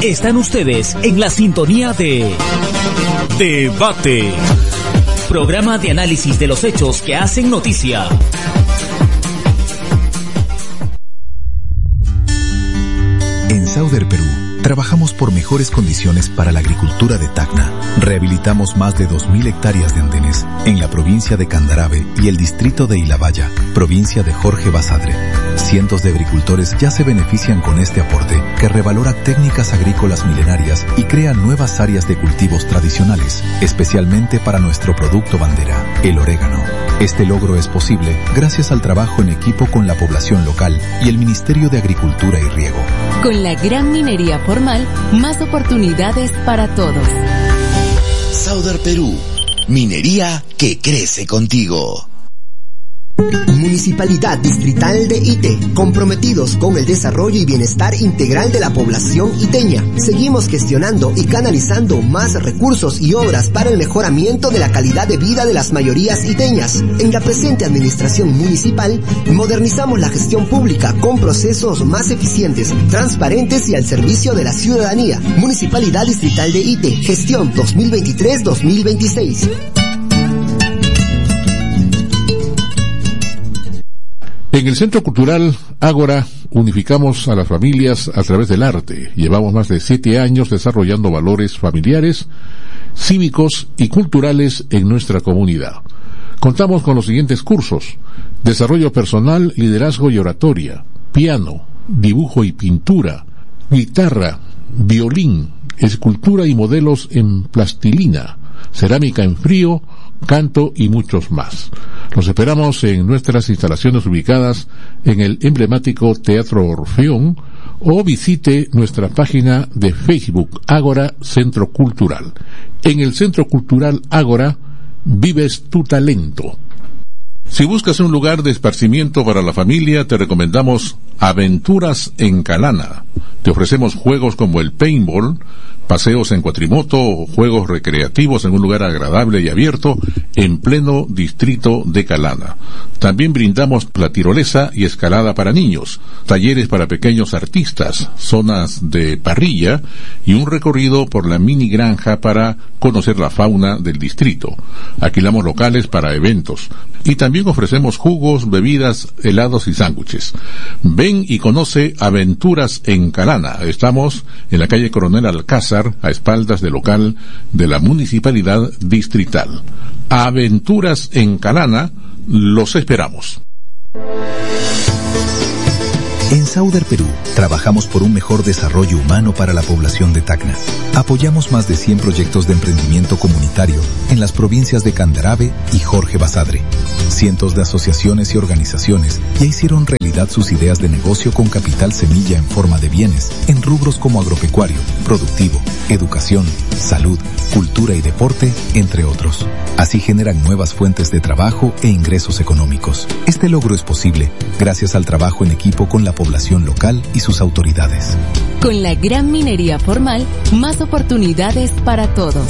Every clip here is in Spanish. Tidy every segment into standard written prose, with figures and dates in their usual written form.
Están ustedes en la sintonía de Debate, programa de análisis de los hechos que hacen noticia. En Sauder, Perú, trabajamos por mejores condiciones para la agricultura de Tacna. Rehabilitamos más de 2.000 hectáreas de andenes en la provincia de Candarave y el distrito de Ilabaya, provincia de Jorge Basadre. Cientos de agricultores ya se benefician con este aporte que revalora técnicas agrícolas milenarias y crea nuevas áreas de cultivos tradicionales, especialmente para nuestro producto bandera, el orégano. Este logro es posible gracias al trabajo en equipo con la población local y el Ministerio de Agricultura y Riego. Con la gran minería formal, más oportunidades para todos. Sauder Perú, minería que crece contigo. Municipalidad Distrital de Ite, comprometidos con el desarrollo y bienestar integral de la población iteña. Seguimos gestionando y canalizando más recursos y obras para el mejoramiento de la calidad de vida de las mayorías iteñas. En la presente administración municipal, modernizamos la gestión pública con procesos más eficientes, transparentes y al servicio de la ciudadanía. Municipalidad Distrital de Ite, gestión 2023-2026. En el Centro Cultural Ágora unificamos a las familias a través del arte. Llevamos más de 7 años desarrollando valores familiares, cívicos y culturales en nuestra comunidad. Contamos con los siguientes cursos: desarrollo personal, liderazgo y oratoria, piano, dibujo y pintura, guitarra, violín, escultura y modelos en plastilina, cerámica en frío, canto y muchos más. Los esperamos en nuestras instalaciones ubicadas en el emblemático Teatro Orfeón o visite nuestra página de Facebook Ágora Centro Cultural. En el Centro Cultural Ágora vives tu talento. Si buscas un lugar de esparcimiento para la familia, te recomendamos Aventuras en Calana. Te ofrecemos juegos como el paintball, paseos en cuatrimoto o juegos recreativos en un lugar agradable y abierto en pleno distrito de Calana. También brindamos la tirolesa y escalada para niños, talleres para pequeños artistas, zonas de parrilla y un recorrido por la mini granja para conocer la fauna del distrito. Alquilamos locales para eventos y también ofrecemos jugos, bebidas, helados y sándwiches. Ven y conoce Aventuras en Calana. Estamos en la calle Coronel Alcázar, a espaldas del local de la Municipalidad Distrital. Aventuras en Calana, los esperamos. En Sauder, Perú, trabajamos por un mejor desarrollo humano para la población de Tacna. Apoyamos más de 100 proyectos de emprendimiento comunitario en las provincias de Candarave y Jorge Basadre. Cientos de asociaciones y organizaciones ya hicieron realidad sus ideas de negocio con capital semilla en forma de bienes en rubros como agropecuario, productivo, educación, salud, cultura y deporte, entre otros. Así generan nuevas fuentes de trabajo e ingresos económicos. Este logro es posible gracias al trabajo en equipo con la población local y sus autoridades. Con la gran minería formal, más oportunidades para todos.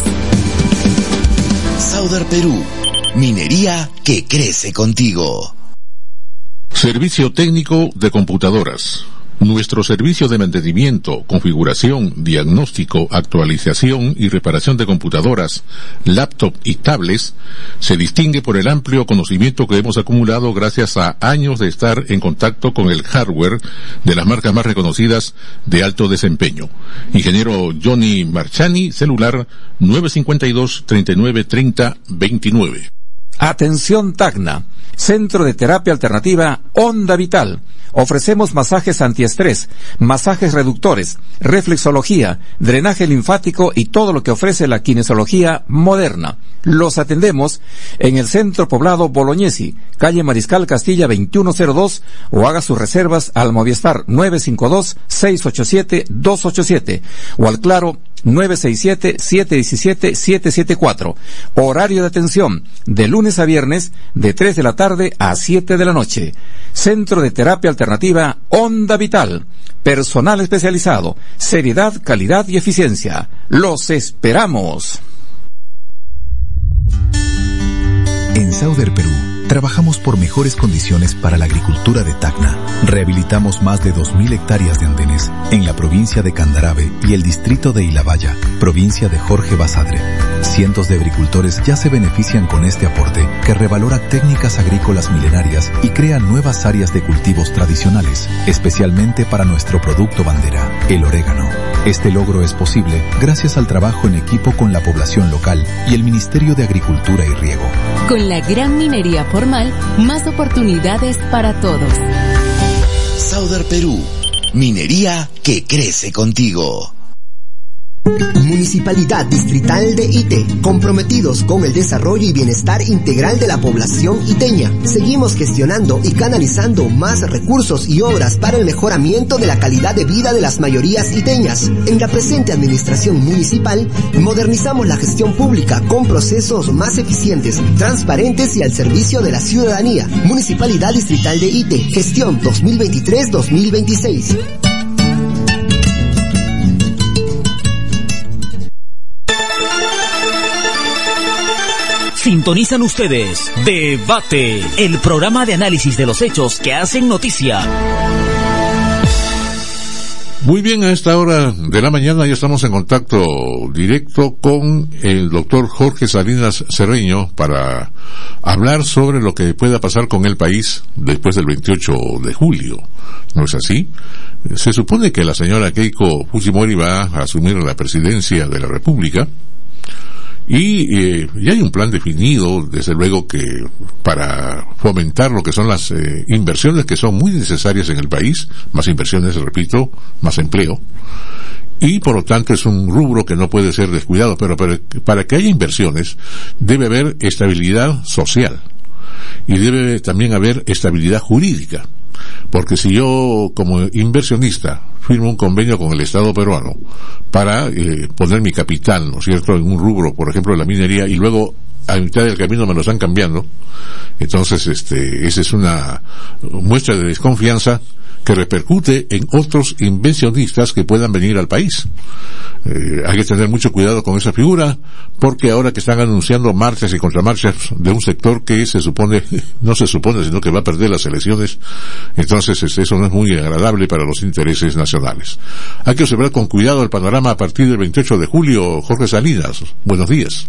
Sauder Perú, minería que crece contigo. Servicio técnico de computadoras. Nuestro servicio de mantenimiento, configuración, diagnóstico, actualización y reparación de computadoras, laptop y tablets se distingue por el amplio conocimiento que hemos acumulado gracias a años de estar en contacto con el hardware de las marcas más reconocidas de alto desempeño. Ingeniero Johnny Marchani, celular 952-3930-29. Atención Tacna, Centro de Terapia Alternativa Onda Vital. Ofrecemos masajes antiestrés, masajes reductores, reflexología, drenaje linfático y todo lo que ofrece la kinesiología moderna. Los atendemos en el Centro Poblado Bolognesi, calle Mariscal Castilla 2102, o haga sus reservas al Movistar 952-687-287 o al Claro 967-717-774. Horario de atención de lunes a viernes de 3 de la tarde a 7 de la noche. Centro de Terapia Alternativa Onda Vital. Personal especializado, seriedad, calidad y eficiencia. Los esperamos. En Sauder, Perú, Trabajamos por mejores condiciones para la agricultura de Tacna. Rehabilitamos más de 2.000 hectáreas de andenes en la provincia de Candarave y el distrito de Ilabaya, provincia de Jorge Basadre. Cientos de agricultores ya se benefician con este aporte que revalora técnicas agrícolas milenarias y crea nuevas áreas de cultivos tradicionales, especialmente para nuestro producto bandera, el orégano. Este logro es posible gracias al trabajo en equipo con la población local y el Ministerio de Agricultura y Riego. Con la gran minería formal, más oportunidades para todos. Sauder Perú, minería que crece contigo. Municipalidad Distrital de Ite, comprometidos con el desarrollo y bienestar integral de la población iteña. Seguimos gestionando y canalizando más recursos y obras para el mejoramiento de la calidad de vida de las mayorías iteñas. En la presente administración municipal, modernizamos la gestión pública con procesos más eficientes, transparentes y al servicio de la ciudadanía. Municipalidad Distrital de Ite, gestión 2023-2026. Sintonizan ustedes Debate, el programa de análisis de los hechos que hacen noticia. Muy bien, a esta hora de la mañana ya estamos en contacto directo con el doctor Jorge Salinas Cerreño para hablar sobre lo que pueda pasar con el país después del 28 de julio. ¿No es así? Se supone que la señora Keiko Fujimori va a asumir la presidencia de la República. Y ya hay un plan definido, desde luego, que para fomentar lo que son las inversiones que son muy necesarias en el país, más inversiones, repito, más empleo, y por lo tanto es un rubro que no puede ser descuidado, pero para que haya inversiones debe haber estabilidad social y debe también haber estabilidad jurídica, porque si yo como inversionista firmo un convenio con el Estado peruano para poner mi capital, ¿no es cierto?, en un rubro, por ejemplo, la minería, y luego a mitad del camino me lo están cambiando, entonces esa es una muestra de desconfianza que repercute en otros inversionistas que puedan venir al país. Hay que tener mucho cuidado con esa figura, porque ahora que están anunciando marchas y contramarchas de un sector que no se supone, sino que va a perder las elecciones, entonces eso no es muy agradable para los intereses nacionales. Hay que observar con cuidado el panorama a partir del 28 de julio. Jorge Salinas, buenos días.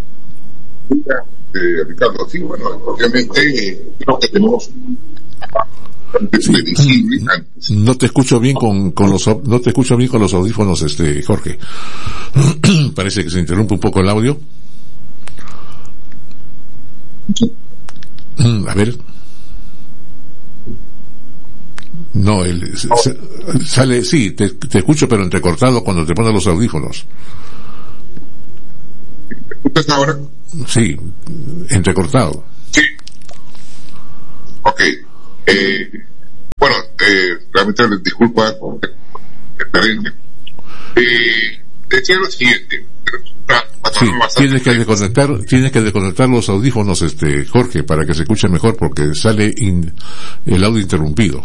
Ricardo, sí, bueno, obviamente creo que tenemos previsible. No te escucho bien con los audífonos, Jorge. Parece que se interrumpe un poco el audio. A ver. No, sale, sí, te escucho, pero entrecortado cuando te pones los audífonos. ¿Me escuchas ahora? Sí, entrecortado. Sí. Ok. Bueno, realmente les disculpa por experiencia. Decía lo siguiente. Sí, tienes que desconectar los audífonos, Jorge, para que se escuche mejor, porque sale el audio interrumpido.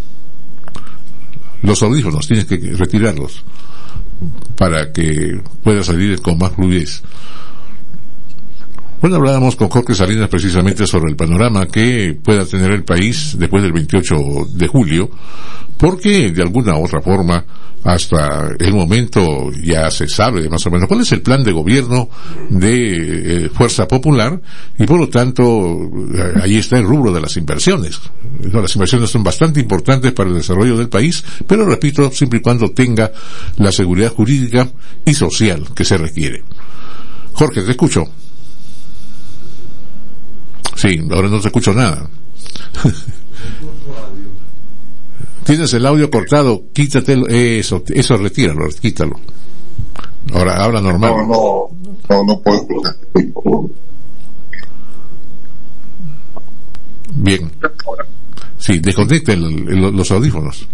Los audífonos tienes que retirarlos para que pueda salir con más fluidez. Bueno, hablábamos con Jorge Salinas precisamente sobre el panorama que pueda tener el país después del 28 de julio, porque de alguna u otra forma hasta el momento ya se sabe más o menos cuál es el plan de gobierno de Fuerza Popular, y por lo tanto ahí está el rubro de las inversiones. Las inversiones son bastante importantes para el desarrollo del país, pero repito, siempre y cuando tenga la seguridad jurídica y social que se requiere. Jorge, te escucho. Sí, ahora no te escucho nada. Tienes el audio cortado, quítatelo, eso retíralo, quítalo. Ahora habla normal. No puedo escuchar. Bien. Sí, desconecte los audífonos.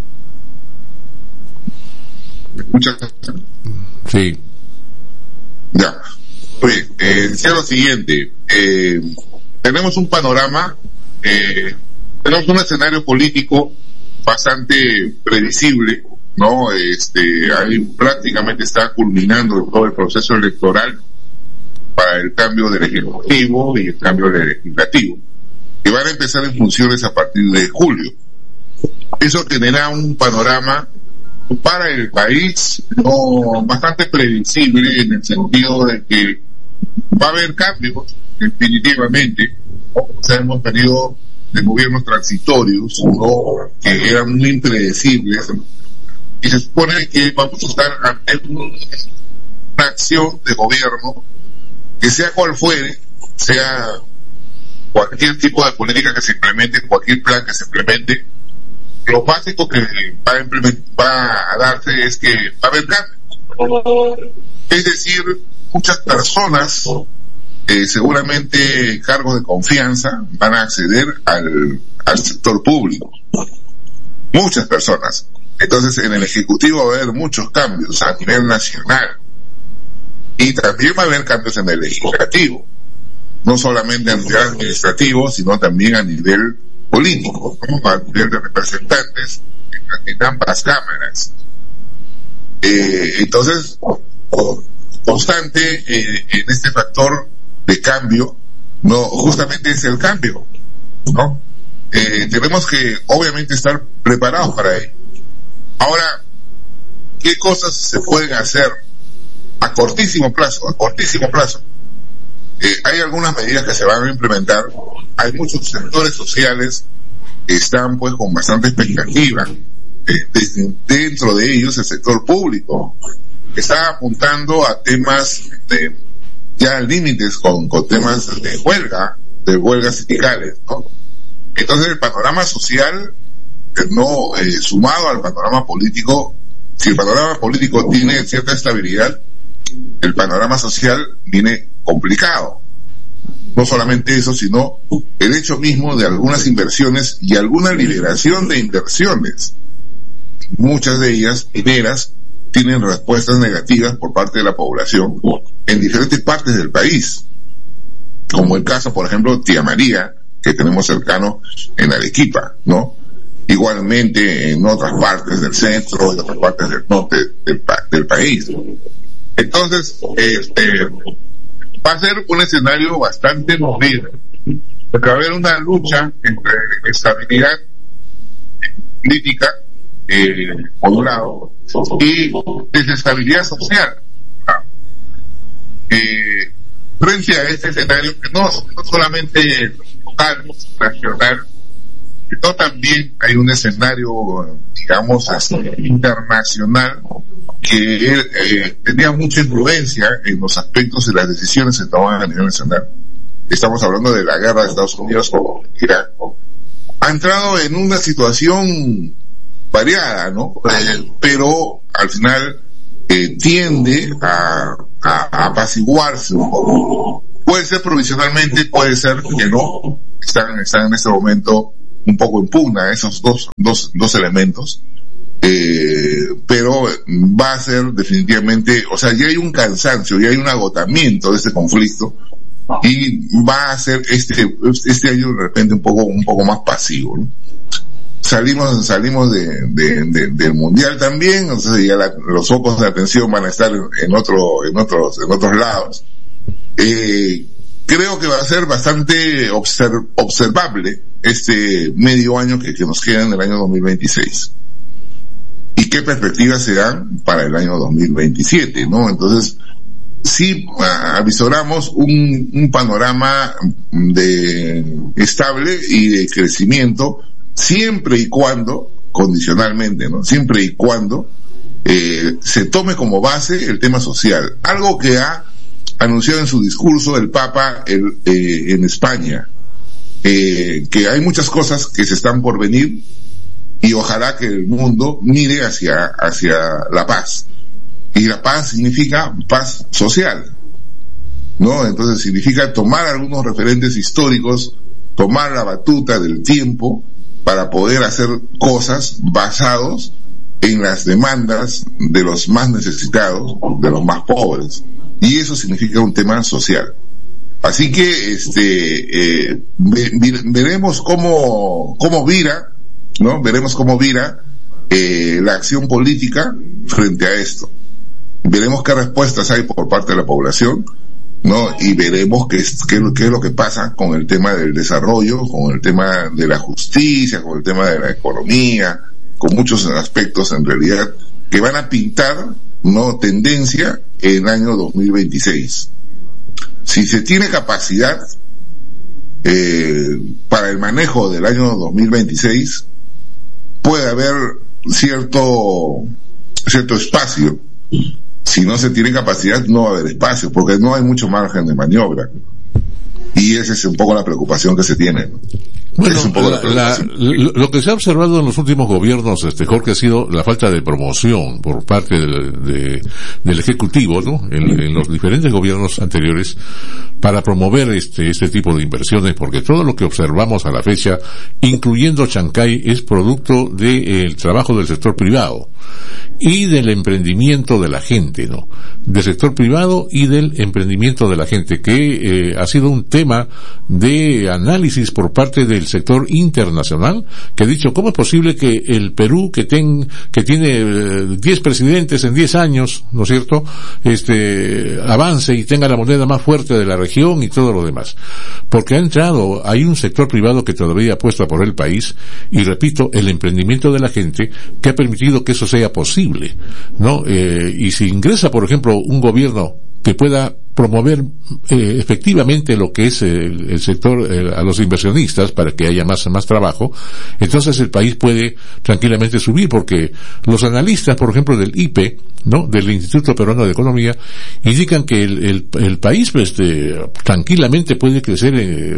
¿Me escuchas? Sí. Ya. Oye, decía lo siguiente, tenemos un panorama, tenemos un escenario político bastante previsible, ¿no? Ahí prácticamente está culminando todo el proceso electoral para el cambio del Ejecutivo y el cambio del Legislativo. que van a empezar en funciones a partir de julio. Eso genera un panorama para el país bastante previsible, en el sentido de que va a haber cambios, definitivamente. Hemos tenido de gobiernos transitorios, ¿no?, que eran muy impredecibles, y se supone que vamos a estar ante una acción de gobierno que, sea cual fuere, sea cualquier tipo de política que se implemente, cualquier plan que se implemente, lo básico que va a darse es que va a haber cambios. Es decir, muchas personas, seguramente cargos de confianza, van a acceder al sector público. Muchas personas. Entonces, en el Ejecutivo va a haber muchos cambios a nivel nacional. Y también va a haber cambios en el Legislativo. No solamente a nivel administrativo, sino también a nivel político, ¿no?, a nivel de representantes en ambas cámaras. Entonces, constante en este factor de cambio, no, justamente es el cambio, ¿no? Tenemos que obviamente estar preparados para ello. Ahora, ¿qué cosas se pueden hacer a cortísimo plazo? Hay algunas medidas que se van a implementar. Hay muchos sectores sociales que están pues con bastante expectativa. Dentro de ellos el sector público, que está apuntando a temas ya límites con temas de huelgas sindicales, ¿no? Entonces el panorama social, sumado al panorama político, si el panorama político tiene cierta estabilidad, el panorama social viene complicado. No solamente eso, sino el hecho mismo de algunas inversiones y alguna liberación de inversiones. Muchas de ellas, mineras, tienen respuestas negativas por parte de la población en diferentes partes del país, como el caso, por ejemplo, Tía María, que tenemos cercano en Arequipa, ¿no? Igualmente en otras partes del centro, en otras partes del norte del país. Entonces, va a ser un escenario bastante movido, porque va a haber una lucha entre estabilidad política, por un lado, y desestabilidad social. Frente a este escenario, que no solamente local, nacional, sino también hay un escenario, digamos, internacional, que tenía mucha influencia en los aspectos y las decisiones que se tomaban a nivel nacional. Estamos hablando de la guerra de Estados Unidos con Irak. Ha entrado en una situación variada, ¿no? Pero al final tiende a apaciguarse un poco. Puede ser provisionalmente, puede ser que no. Están en este momento un poco en pugna esos dos elementos. Pero va a ser definitivamente, o sea, ya hay un cansancio, ya hay un agotamiento de este conflicto, y va a ser este año de repente un poco más pasivo, ¿no? Salimos del mundial también, entonces ya los focos de atención van a estar en otros lados. Creo que va a ser bastante observable este medio año que nos queda en el año 2026. ¿Y qué perspectivas se dan para el año 2027, ¿no? Entonces, sí avisoramos un panorama estable y de crecimiento, siempre y cuando, condicionalmente, ¿no? Siempre y cuando se tome como base el tema social. Algo que ha anunciado en su discurso el Papa en España, que hay muchas cosas que se están por venir, y ojalá que el mundo mire hacia la paz. Y la paz significa paz social, ¿no? Entonces significa tomar algunos referentes históricos, tomar la batuta del tiempo para poder hacer cosas basados en las demandas de los más necesitados, de los más pobres. Y eso significa un tema social. Así que veremos cómo vira, ¿no? Veremos cómo vira la acción política frente a esto. Veremos qué respuestas hay por parte de la población, ¿no? Y veremos qué es lo que pasa con el tema del desarrollo, con el tema de la justicia, con el tema de la economía, con muchos aspectos en realidad que van a pintar, ¿no?, tendencia en el año 2026. Si se tiene capacidad para el manejo del año 2026, puede haber cierto espacio. Si no se tiene capacidad, no va a haber espacio, porque no hay mucho margen de maniobra. Y esa es un poco la preocupación que se tiene, ¿no? Bueno, lo que se ha observado en los últimos gobiernos, Jorge, ha sido la falta de promoción por parte del Ejecutivo, ¿no? En los diferentes gobiernos anteriores, para promover este tipo de inversiones, porque todo lo que observamos a la fecha, incluyendo Chancay, es producto del trabajo del sector privado y del emprendimiento de la gente, ¿no? Del sector privado y del emprendimiento de la gente, que ha sido un tema de análisis por parte del sector internacional, que ha dicho, ¿cómo es posible que el Perú, que tiene 10 presidentes en 10 años, ¿no es cierto?, avance y tenga la moneda más fuerte de la región y todo lo demás? Porque hay un sector privado que todavía apuesta por el país, y repito, el emprendimiento de la gente, que ha permitido que eso sea posible, ¿no? Y si ingresa, por ejemplo, un gobierno que pueda promover efectivamente lo que es el sector a los inversionistas, para que haya más trabajo, entonces el país puede tranquilamente subir, porque los analistas, por ejemplo, del IPE, ¿no?, del Instituto Peruano de Economía, indican que el país tranquilamente puede crecer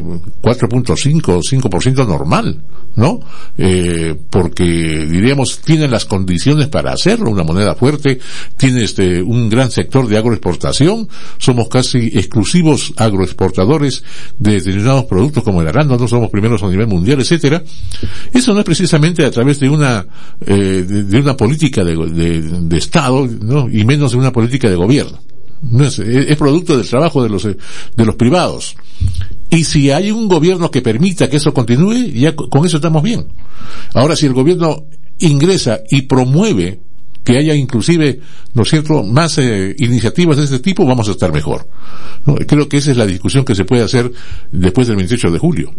4.5 o 5% normal, ¿no? Porque diríamos, tiene las condiciones para hacerlo, una moneda fuerte, tiene un gran sector de agroexportación, somos casi exclusivos agroexportadores de determinados productos como el arándano, somos primeros a nivel mundial, etcétera. Eso no es precisamente a través de una política de Estado, ¿no?, y menos de una política de gobierno. No es producto del trabajo de los privados. Y si hay un gobierno que permita que eso continúe, ya con eso estamos bien. Ahora, si el gobierno ingresa y promueve que haya inclusive, ¿no es cierto?, más iniciativas de este tipo, vamos a estar mejor, ¿no? Creo que esa es la discusión que se puede hacer después del 28 de julio.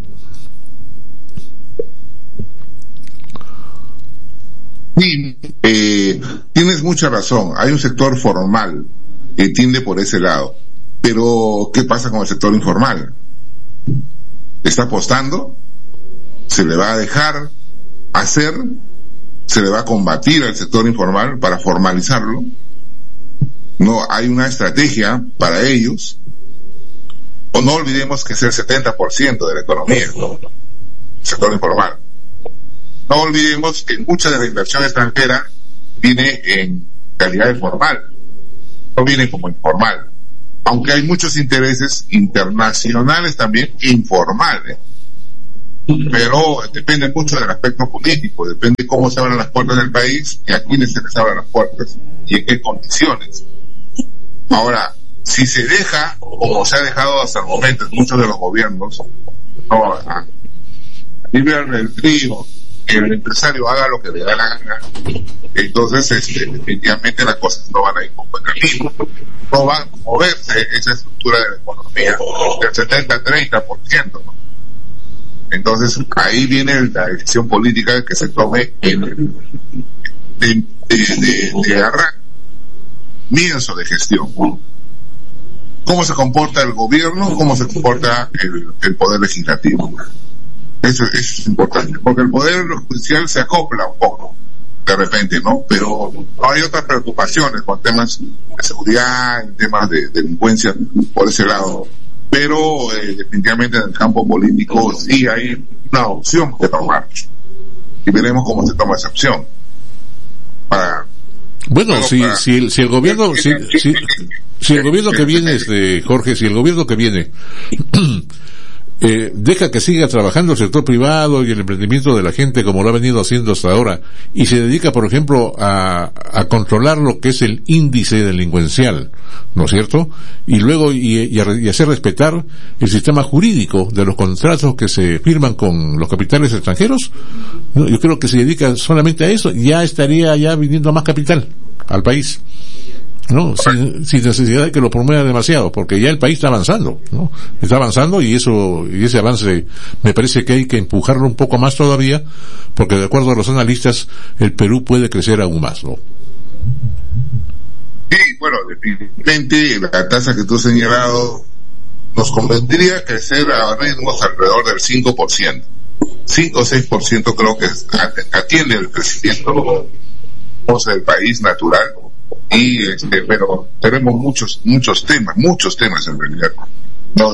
Sí, tienes mucha razón. Hay un sector formal que tiende por ese lado. Pero, ¿qué pasa con el sector informal? ¿Está apostando? ¿Se le va a dejar hacer? ¿Se le va a combatir al sector informal para formalizarlo? No hay una estrategia para ellos. O no olvidemos que es el 70% de la economía, ¿no?, el sector informal. No olvidemos que mucha de la inversión extranjera viene en calidad de formal, no viene como informal. Aunque hay muchos intereses internacionales también informales. Pero depende mucho del aspecto político, depende cómo se abran las puertas del país y a quiénes se les abran las puertas y en qué condiciones. Ahora, si se deja, como se ha dejado hasta el momento en muchos de los gobiernos, no, a libre el trigo, que el empresario haga lo que le da la gana, entonces definitivamente las cosas no van a ir por buen camino, no va a moverse esa estructura de la economía del 70-30%, ¿no? Entonces ahí viene la decisión política que se tome de arranque, comienzo de gestión. ¿Cómo se comporta el gobierno? ¿Cómo se comporta el poder legislativo? Eso es importante, porque el poder judicial se acopla un poco de repente, ¿no? Pero no hay otras preocupaciones con temas de seguridad, en temas de delincuencia por ese lado. Pero definitivamente en el campo político sí hay una opción que tomar. Y veremos cómo se toma esa opción. Bueno, si el gobierno, si el gobierno que viene, Jorge, si el gobierno que viene deja que siga trabajando el sector privado y el emprendimiento de la gente como lo ha venido haciendo hasta ahora, y se dedica, por ejemplo, a controlar lo que es el índice delincuencial, ¿no es cierto?, y luego y hacer respetar el sistema jurídico de los contratos que se firman con los capitales extranjeros, ¿no? Yo creo que si dedica solamente a eso, ya estaría viniendo más capital al país. ¿no? Sin necesidad de que lo promueva demasiado, porque ya el país está avanzando, ¿no? Está avanzando y ese avance me parece que hay que empujarlo un poco más todavía, porque de acuerdo a los analistas, el Perú puede crecer aún más, ¿no? Sí, bueno, definitivamente la tasa que tú has señalado nos convendría crecer a ritmos alrededor del 5%. 5 o 6% creo que atiende el crecimiento del país natural. Y pero tenemos muchos temas en realidad, no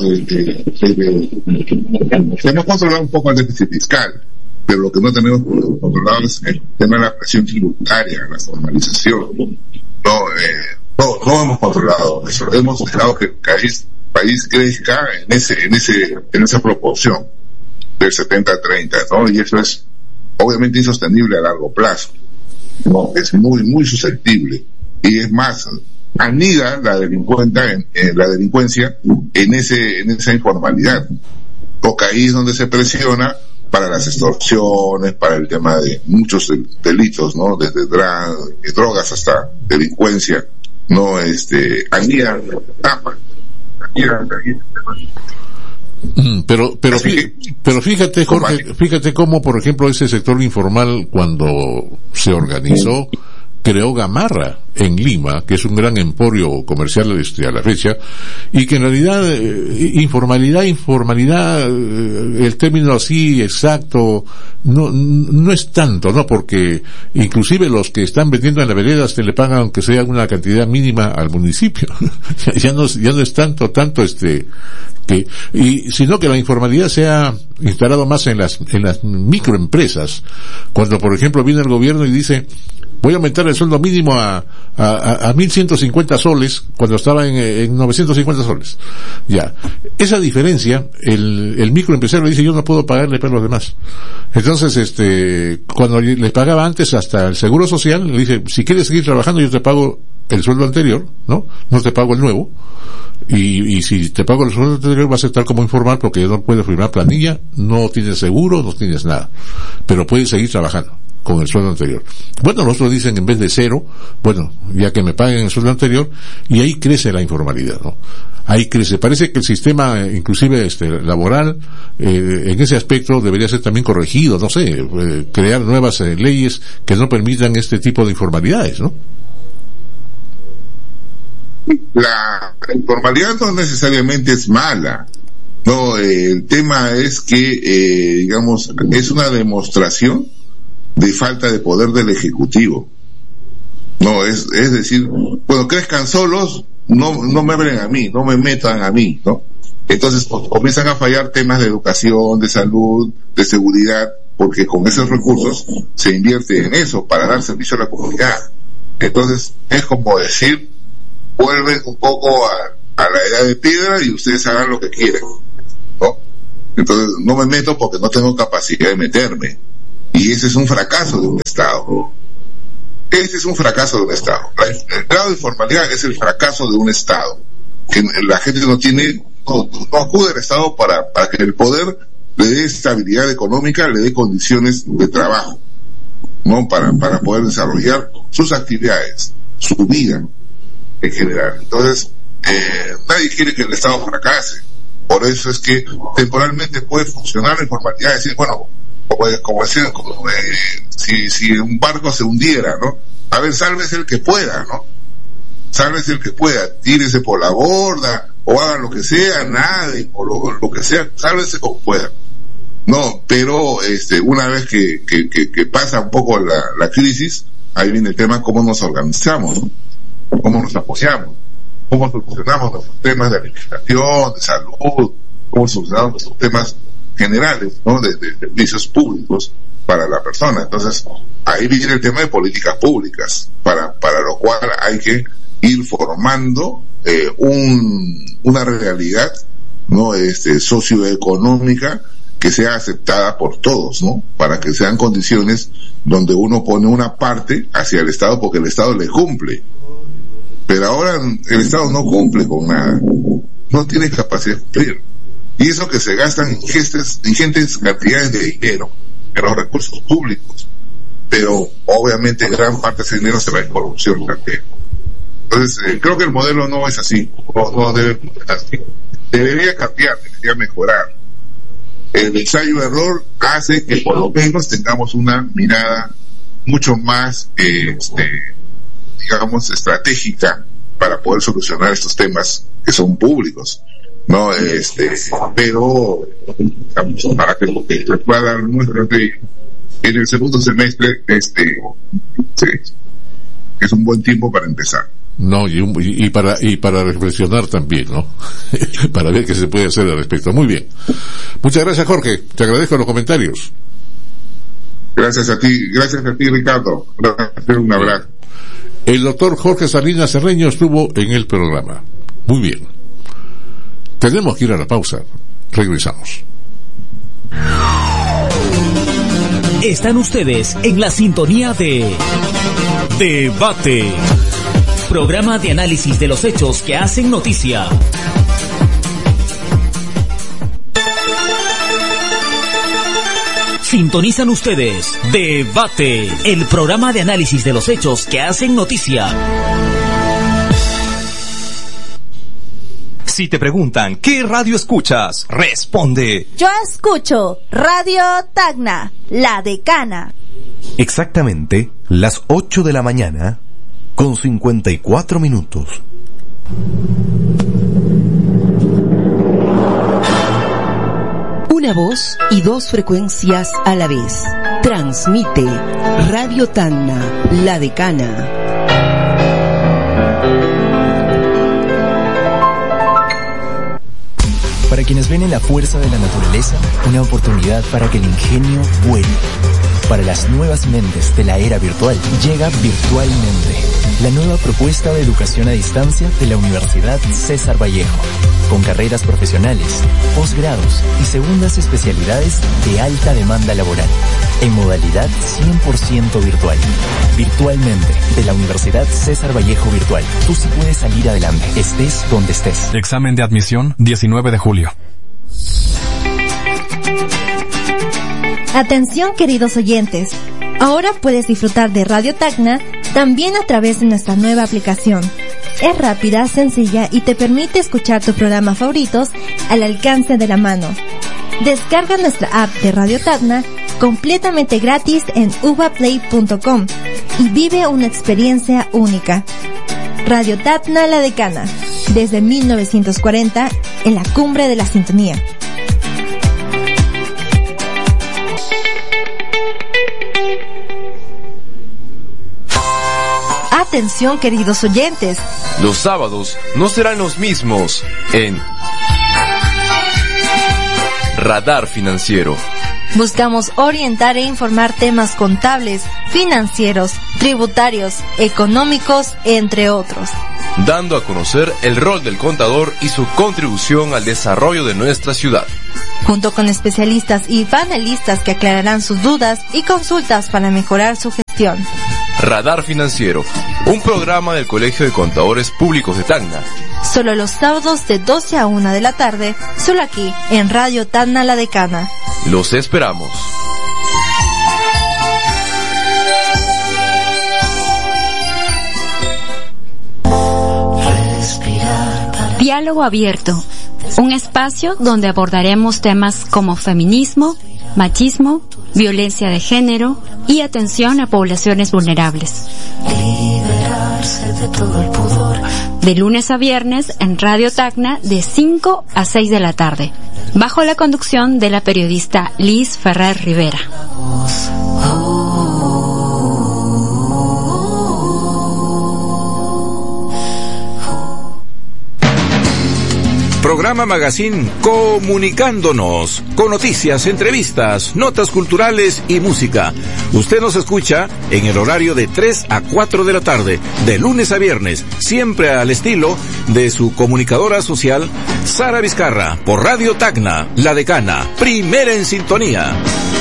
tenemos controlado un poco el déficit fiscal, pero lo que no tenemos controlado es el tema de la presión tributaria, la formalización. No hemos controlado eso, hemos dejado que el país crezca en esa proporción del 70-30, ¿no? Y eso es obviamente insostenible a largo plazo, ¿no? Es muy susceptible. Y es más, anida la delincuencia en esa informalidad, porque ahí es donde se presiona para las extorsiones, para el tema de muchos delitos, ¿no? Desde drogas hasta delincuencia, ¿no? Anida pero fíjate, Jorge, fíjate cómo, por ejemplo, ese sector informal, cuando se organizó, creó Gamarra en Lima, que es un gran emporio comercial a la fecha, y que en realidad informalidad, el término así exacto no es tanto, ¿no? Porque inclusive los que están vendiendo en la vereda se le pagan aunque sea una cantidad mínima al municipio. ya no es tanto sino que la informalidad se ha instalado más en las microempresas. Cuando por ejemplo viene el gobierno y dice: voy a aumentar el sueldo mínimo a 1.150 soles, cuando estaba en 950 soles. Ya. Esa diferencia, el microempresario dice: yo no puedo pagarle para los demás. Entonces, cuando les pagaba antes hasta el seguro social, le dice: si quieres seguir trabajando, yo te pago el sueldo anterior, ¿no? No te pago el nuevo. Y si te pago el sueldo anterior, vas a estar como informal, porque no puedes firmar planilla, no tienes seguro, no tienes nada. Pero puedes seguir trabajando con el sueldo anterior. Bueno, los otros dicen, en vez de 0, bueno, ya que me paguen el sueldo anterior, y ahí crece la informalidad, ¿no? Ahí crece. Parece que el sistema, inclusive laboral, en ese aspecto debería ser también corregido, no sé, crear nuevas leyes que no permitan este tipo de informalidades, ¿no? La informalidad no necesariamente es mala, no, el tema es que, digamos, es una demostración de falta de poder del Ejecutivo. No, es decir, cuando crezcan solos, no me abren a mí, no me metan a mí, ¿no? Entonces comienzan a fallar temas de educación, de salud, de seguridad, porque con esos recursos se invierte en eso para dar servicio a la comunidad. Entonces es como decir: vuelven un poco a la edad de piedra y ustedes hagan lo que quieren, ¿no? Entonces no me meto porque no tengo capacidad de meterme. Y ese es un fracaso de un Estado. Ese es un fracaso de un Estado. El grado de informalidad es el fracaso de un Estado. Que la gente no acude al Estado para que el poder le dé estabilidad económica, le dé condiciones de trabajo, ¿no? Para poder desarrollar sus actividades, su vida en general. Entonces, nadie quiere que el Estado fracase. Por eso es que temporalmente puede funcionar la informalidad, decir, bueno, como decían, si un barco se hundiera, ¿no? A ver, sálvese el que pueda, ¿no? Sálvese el que pueda, tírese por la borda, o hagan lo que sea, nadie, o lo que sea, sálvese como pueda. No, pero una vez que pasa un poco la crisis, ahí viene el tema: cómo nos organizamos, ¿no? Cómo nos apoyamos, cómo solucionamos nuestros temas de alimentación, de salud, cómo solucionamos nuestros temas generales, ¿no? De servicios públicos para la persona. Entonces, ahí viene el tema de políticas públicas, para lo cual hay que ir formando una realidad, ¿no? Socioeconómica que sea aceptada por todos, ¿no? Para que sean condiciones donde uno pone una parte hacia el Estado porque el Estado le cumple. Pero ahora el Estado no cumple con nada, no tiene capacidad de cumplir. Y eso que se gastan ingentes cantidades de dinero en los recursos públicos, pero obviamente gran parte de ese dinero se va en corrupción también. Entonces, creo que el modelo no es así, no debe ser así. Debería cambiar, debería mejorar. El ensayo-error hace que por lo menos tengamos una mirada mucho más, digamos, estratégica para poder solucionar estos temas que son públicos, ¿no? Pero, digamos, para que se pueda dar muestra en el segundo semestre, es un buen tiempo para empezar. No, y para reflexionar también, ¿no? Para ver qué se puede hacer al respecto. Muy bien. Muchas gracias, Jorge. Te agradezco los comentarios. Gracias a ti, Ricardo. Gracias, un abrazo. El doctor Jorge Salinas Cerreño estuvo en el programa. Muy bien. Tenemos que ir a la pausa. Regresamos. Están ustedes en la sintonía de Debate. Programa de análisis de los hechos que hacen noticia. Sintonizan ustedes Debate, el programa de análisis de los hechos que hacen noticia. Si te preguntan, ¿qué radio escuchas? Responde. Yo escucho Radio Tacna, La Decana. Exactamente las 8 de la mañana con 54 minutos. Una voz y dos frecuencias a la vez. Transmite Radio Tacna, La Decana. Para quienes ven en la fuerza de la naturaleza una oportunidad para que el ingenio vuele. Para las nuevas mentes de la era virtual, llega Virtualmente, la nueva propuesta de educación a distancia de la Universidad César Vallejo, con carreras profesionales, posgrados y segundas especialidades de alta demanda laboral, en modalidad 100% virtual. Virtualmente, de la Universidad César Vallejo Virtual. Tú sí puedes salir adelante, estés donde estés. Examen de admisión, 19 de julio. Atención, queridos oyentes. Ahora puedes disfrutar de Radio Tacna también a través de nuestra nueva aplicación. Es rápida, sencilla y te permite escuchar tus programas favoritos al alcance de la mano. Descarga nuestra app de Radio Tacna completamente gratis en uvaplay.com y vive una experiencia única. Radio Tacna La Decana, desde 1940 en la cumbre de la sintonía. Atención, queridos oyentes. Los sábados no serán los mismos en Radar Financiero. Buscamos orientar e informar temas contables, financieros, tributarios, económicos, entre otros. Dando a conocer el rol del contador y su contribución al desarrollo de nuestra ciudad. Junto con especialistas y panelistas que aclararán sus dudas y consultas para mejorar su gestión. Radar Financiero, un programa del Colegio de Contadores Públicos de Tacna. Solo los sábados de 12 a 1 de la tarde, solo aquí, en Radio Tacna La Decana. Los esperamos. Diálogo abierto, un espacio donde abordaremos temas como feminismo, machismo, violencia de género y atención a poblaciones vulnerables. De lunes a viernes en Radio Tacna de 5 a 6 de la tarde, bajo la conducción de la periodista Liz Ferrer Rivera. Programa Magazine Comunicándonos, con noticias, entrevistas, notas culturales y música. Usted nos escucha en el horario de 3 a 4 de la tarde, de lunes a viernes, siempre al estilo de su comunicadora social, Sara Vizcarra, por Radio Tacna, La Decana, primera en sintonía.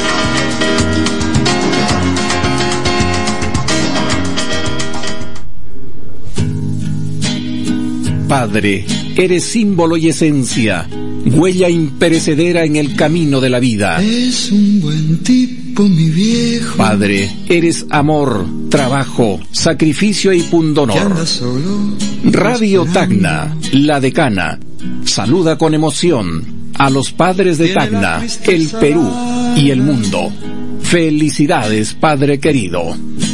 Padre, eres símbolo y esencia, huella imperecedera en el camino de la vida. Es un buen tipo mi viejo. Padre, eres amor, trabajo, sacrificio y pundonor. Radio Tacna, la decana, saluda con emoción a los padres de Tacna, el Perú y el mundo. Felicidades, Padre querido.